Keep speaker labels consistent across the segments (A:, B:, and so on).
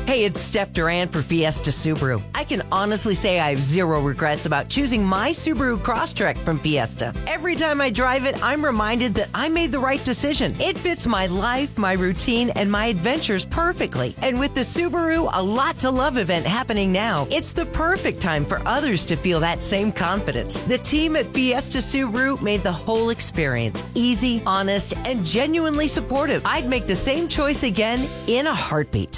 A: Hey, it's Steph Duran for Fiesta Subaru. I can honestly say I have zero regrets about choosing my Subaru Crosstrek from Fiesta. Every time I drive it, I'm reminded that I made the right decision. It fits my life, my routine, and my adventures perfectly. And with the Subaru A Lot to Love event happening now, it's the perfect time for others to feel that same confidence. The team at Fiesta Subaru made the whole experience easy, honest, and genuinely supportive. I'd make the same choice again in a heartbeat.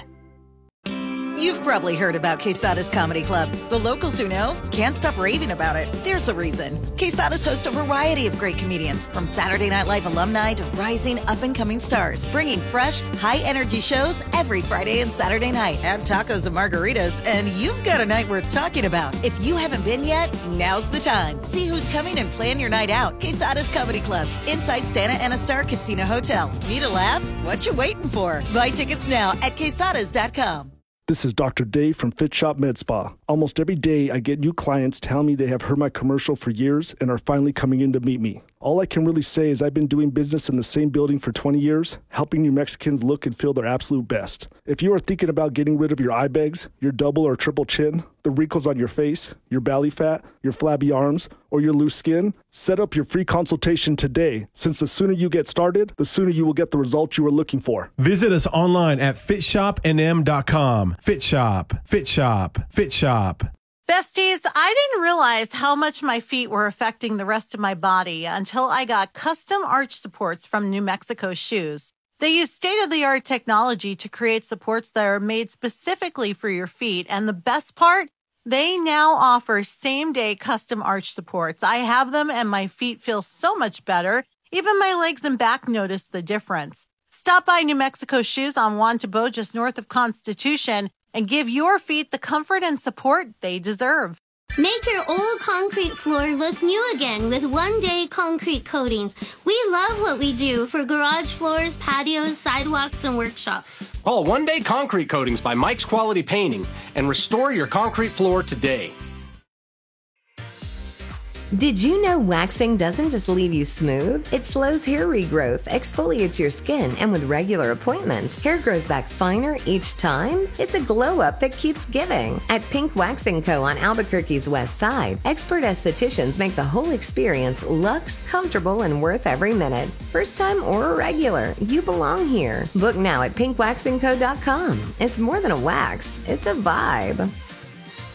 B: You've probably heard about Quesada's Comedy Club. The locals who know can't stop raving about it. There's a reason. Quesada's host a variety of great comedians, from Saturday Night Live alumni to rising up-and-coming stars, bringing fresh, high-energy shows every Friday and Saturday night. Add tacos and margaritas, and you've got a night worth talking about. If you haven't been yet, now's the time. See who's coming and plan your night out. Quesada's Comedy Club, inside Santa Ana Star Casino Hotel. Need a laugh? What you waiting for? Buy tickets now at quesadas.com.
C: This is Dr. Dave from Fit Shop Med Spa. Almost every day, I get new clients tell me they have heard my commercial for years and are finally coming in to meet me. All I can really say is I've been doing business in the same building for 20 years, helping New Mexicans look and feel their absolute best. If you are thinking about getting rid of your eye bags, your double or triple chin, the wrinkles on your face, your belly fat, your flabby arms, or your loose skin, set up your free consultation today, since the sooner you get started, the sooner you will get the results you are looking for.
D: Visit us online at fitshopnm.com. Fit Shop, Fit Shop, Fit Shop.
E: Besties, I didn't realize how much my feet were affecting the rest of my body until I got custom arch supports from New Mexico Shoes. They use state-of-the-art technology to create supports that are made specifically for your feet, and the best part? They now offer same-day custom arch supports. I have them, and my feet feel so much better. Even my legs and back notice the difference. Stop by New Mexico Shoes on Juan Tabo, just north of Constitution, and give your feet the comfort and support they deserve.
F: Make your old concrete floor look new again with one-day concrete coatings. We love what we do for garage floors, patios, sidewalks, and workshops.
G: Call One-Day Concrete Coatings by Mike's Quality Painting and restore your concrete floor today.
H: Did you know waxing doesn't just leave you smooth? It slows hair regrowth, exfoliates your skin, and with regular appointments, hair grows back finer each time? It's a glow-up that keeps giving. At Pink Waxing Co. on Albuquerque's west side, expert estheticians make the whole experience luxe, comfortable, and worth every minute. First time or a regular, you belong here. Book now at pinkwaxingco.com. It's more than a wax, it's a vibe.